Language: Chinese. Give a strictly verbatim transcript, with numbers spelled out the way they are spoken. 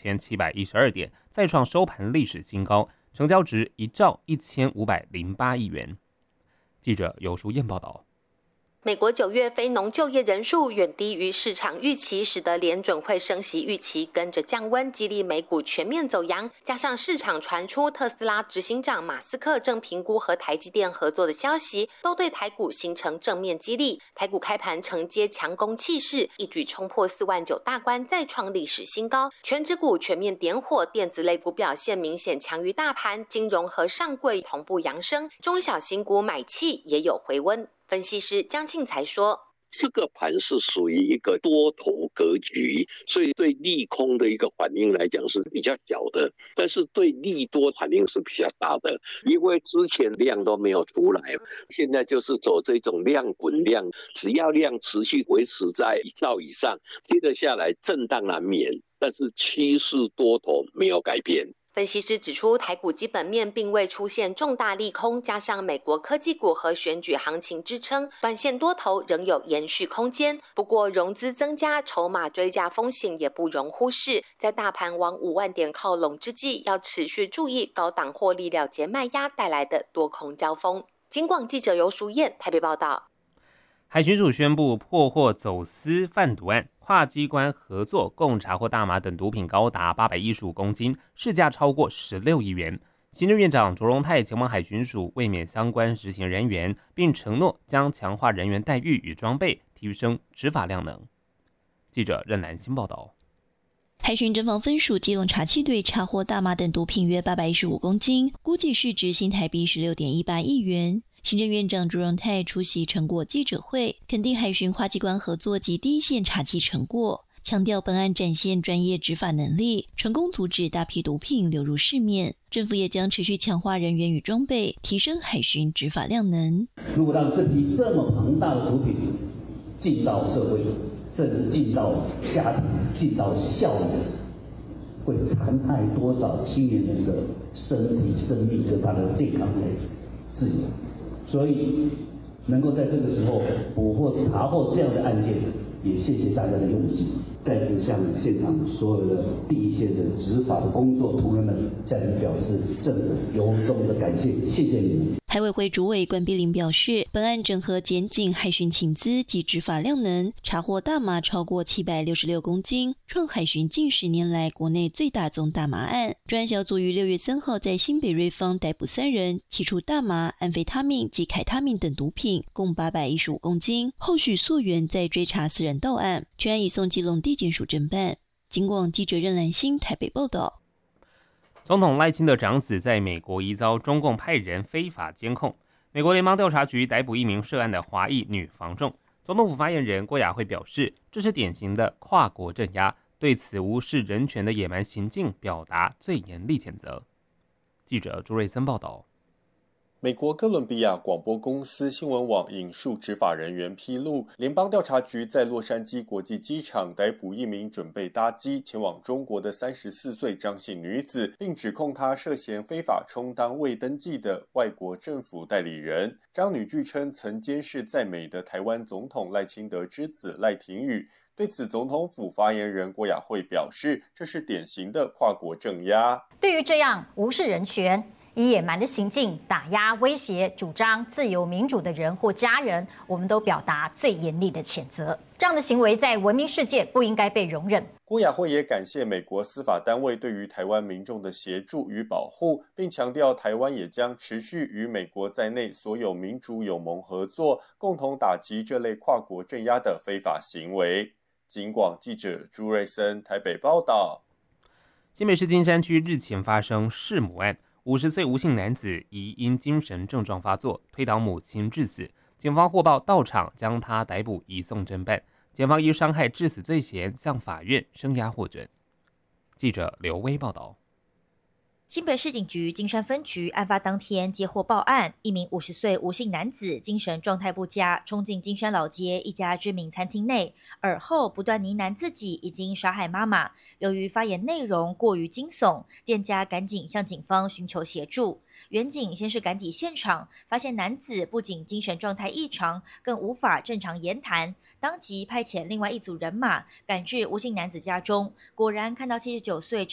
千七百一十二点，再创收盘历史新高，成交值一兆一千五百零八亿元。记者尤淑燕报道。 美国九月非农就业人数远低于市场预期，使得联准会升息预期跟着降温，激励美股全面走扬。加上市场传出特斯拉执行长马斯克正评估和台积电合作的消息，都对台股形成正面激励。台股开盘承接强攻气势，一举冲破四万九大关，再创历史新高。全指股全面点火，电子类股表现明显强于大盘，金融和上柜同步扬升，中小型股买气也有回温。分析师江庆才说， 这个盘是属于一个多头格局，所以对利空的一个反应来讲是比较小的，但是对利多反应是比较大的，因为之前量都没有出来，现在就是走这种量滚量，只要量持续维持在一兆以上，接着下来震荡难免，但是趋势多头没有改变。 分析师指出，台股基本面并未出现重大利空，加上美国科技股和选举行情支撑，短线多头仍有延续空间。不过，融资增加、筹码追加风险也不容忽视。在大盘往五万点靠拢之际，要持续注意高档获利了结卖压带来的多空交锋。警广记者尤淑燕台北报道。 海巡署宣布破获走私贩毒案，跨机关合作共查获大麻等毒品高达八百一十五公斤，市价超过十六亿元。行政院长卓荣泰前往海巡署慰勉相关执行人员，并承诺将强化人员待遇与装备，提升执法量能。记者任兰欣报道。 海巡侦防分署基隆查缉队查获大麻等毒品约八百一十五公斤，估计市值新台币十六点一八亿元。行政院长卓荣泰出席成果记者会，肯定海巡跨机关合作及第一线查缉成果，强调本案展现专业执法能力，成功阻止大批毒品流入市面。政府也将持续强化人员与装备，提升海巡执法量能。 如果让这批这么庞大的毒品进到社会，甚至进到家庭、进到校园，会残害多少青年人的身体、生命和他的健康才自由。所以能够在这个时候捕获查获这样的案件，也谢谢大家的用心。再次向现场所有的第一线的执法的工作同仁们向你表示正由衷的感谢，谢谢你们。 海委会主委关碧玲表示，本案整合检警海巡情资及执法量能，查获大麻超过七百六十六公斤，创海巡近十年来国内最大宗大麻案。专案小组于六月三号在新北瑞芳逮捕三人，起出大麻、安非他命及凯他命等毒品，共八百一十五公斤。后续溯源再追查四人到案，全案移送基隆地检署侦办。警广记者任兰欣台北报道。 总统赖清德长子在美国疑遭中共派人非法监控，美国联邦调查局逮捕一名涉案的华裔女房仲。总统府发言人郭雅慧表示，这是典型的跨国镇压，对此无视人权的野蛮行径表达最严厉谴责。记者朱瑞森报道。 美国哥伦比亚广播公司新闻网引述执法人员披露，联邦调查局在洛杉矶国际机场逮捕一名准备搭机前往中国的三十四岁张姓女子，并指控她涉嫌非法充当未登记的外国政府代理人。张女据称曾监视在美的台湾总统赖清德之子赖廷宇。对此，总统府发言人郭雅慧表示，这是典型的跨国镇压。 对于这样无视人权、以野蛮的行径打压、威胁主张自由民主的人或家人，我们都表达最严厉的谴责。这样的行为在文明世界不应该被容忍。 郭雅慧也感谢美国司法单位对于台湾民众的协助与保护，并强调台湾也将持续与美国在内所有民主友盟合作，共同打击这类跨国镇压的非法行为。警广记者朱瑞森台北报道。 新北市金山区日前发生弑母案，五十岁吴姓男子疑因精神症状发作，推倒母亲致死。警方获报到场，将他逮捕移送侦办。检方依伤害致死罪嫌向法院声押获准。记者刘威报道。 新北市警局金山分局案发当天接获报案，一名五十岁吴姓男子精神状态不佳，冲进金山老街一家知名餐厅内，而后不断呢喃自己已经杀害妈妈。由于发言内容过于惊悚，店家赶紧向警方寻求协助。员警先是赶抵现场，发现男子不仅精神状态异常，更无法正常言谈，当即派遣另外一组人马赶至吴姓男子家中，果然看到七十九岁